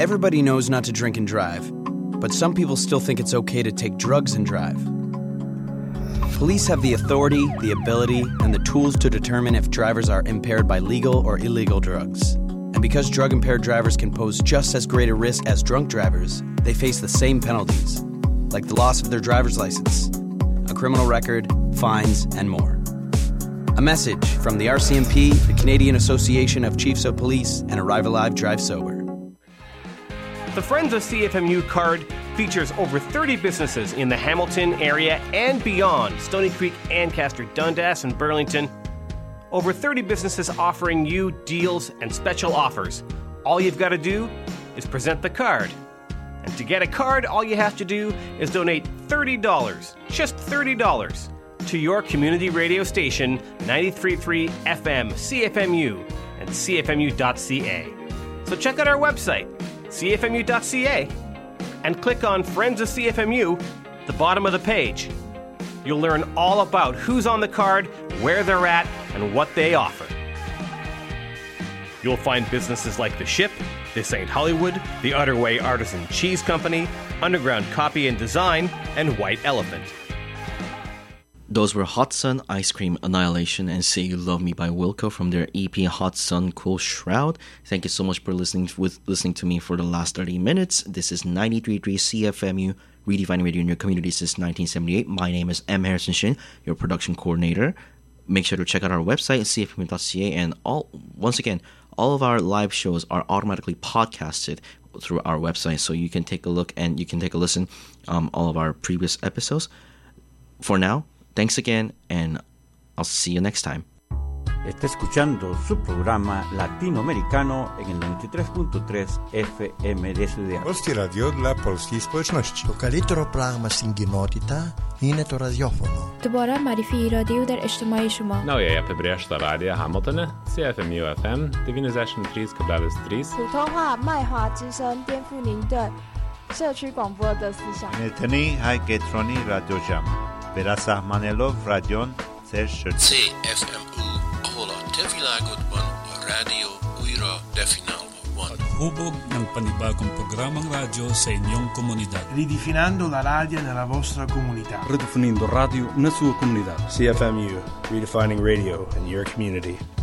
Everybody knows not to drink and drive, but some people still think it's okay to take drugs and drive. Police have the authority, the ability, and the tools to determine if drivers are impaired by legal or illegal drugs. And because drug-impaired drivers can pose just as great a risk as drunk drivers, they face the same penalties, like the loss of their driver's license, a criminal record, fines, and more. A message from the RCMP, the Canadian Association of Chiefs of Police, and Arrive Alive, Drive Sober. The Friends of CFMU card features over 30 businesses in the Hamilton area and beyond, Stony Creek, Ancaster, Dundas, and Burlington. Over 30 businesses offering you deals and special offers. All you've got to do is present the card. And to get a card, all you have to do is donate $30, just $30, to your community radio station, 93.3 FM, CFMU, and cfmu.ca. So check out our website, cfmu.ca, and click on Friends of CFMU, the bottom of the page. You'll learn all about who's on the card, where they're at, and what they offer. You'll find businesses like The Ship, This Ain't Hollywood, The Utterway Artisan Cheese Company, Underground Copy and Design, and White Elephant. Those were Hot Sun, Ice Cream, Annihilation, and Say You Love Me by Wilco from their EP Hot Sun, Cool Shroud. Thank you so much for listening to me for the last 30 minutes. This is 93.3 CFMU, redefining radio in your community since 1978. My name is M. Harrison Shin, your production coordinator. Make sure to check out our website, cfmu.ca, and all of our live shows are automatically podcasted through our website, so you can take a look and you can take a listen all of our previous episodes. For now, thanks again, and I'll see you next time. Está escuchando su programa latinoamericano en el 93.3 FM de Studia. Polskie Radio dla polskiej społeczności. To καλύτερο πράγμα στην κοινότητα είναι το ραδιόφωνο. دوباره معرفی رادیو در اجتماعی شما. نوعیه پبریشت رادیو هاملتون CFMU FM 93.3 普通话麦华之声颠覆您对社区广播的思想. נתני הגטרוני רדיו ג'ם ורסחמנלוב רדיון צר שد. CFMU ahol a te világodban a rádió újra definálva van. Hubog ng panibagong programang radyo sa inyong komunidad. Ridefinando la radio nella vostra comunità. Redefinendo radio na sua comunidade. CFMU, redefining radio in your community.